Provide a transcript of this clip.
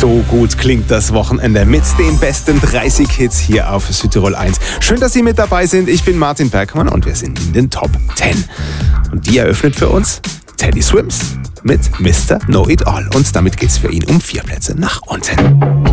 So gut klingt das Wochenende mit den besten 30 Hits hier auf Südtirol 1. Schön, dass Sie mit dabei sind. Ich bin Martin Bergmann und wir sind in den Top 10. Und die eröffnet für uns Teddy Swims mit Mr. Know It All. Und damit geht's für ihn um 4 Plätze nach unten.